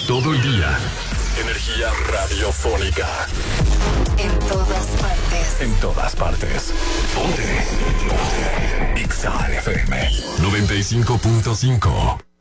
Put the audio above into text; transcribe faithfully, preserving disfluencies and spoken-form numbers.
Todo el día. Energía radiofónica. En todas partes. En todas partes. Ponte. Ponte. X A F M noventa y cinco punto cinco.